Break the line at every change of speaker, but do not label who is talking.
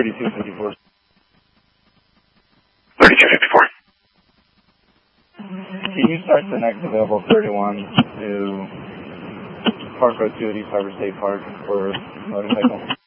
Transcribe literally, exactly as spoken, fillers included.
thirty-two fifty-four.
thirty-two fifty-four.
Can you start the next available thirty-one to Park Road two at East Harbor State Park for motorcycle?